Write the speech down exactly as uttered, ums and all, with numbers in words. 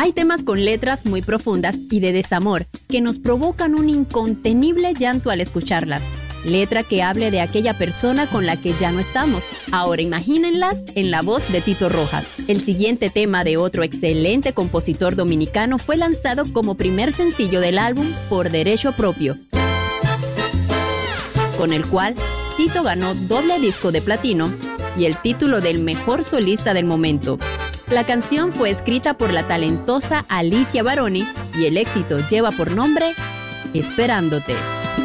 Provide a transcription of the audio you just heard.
Hay temas con letras muy profundas y de desamor que nos provocan un incontenible llanto al escucharlas. Letra que hable de aquella persona con la que ya no estamos. Ahora imagínenlas en la voz de Tito Rojas. El siguiente tema de otro excelente compositor dominicano fue lanzado como primer sencillo del álbum Por Derecho Propio, con el cual Tito ganó doble disco de platino y el título del mejor solista del momento. La canción fue escrita por la talentosa Alicia Baroni y el éxito lleva por nombre Esperándote.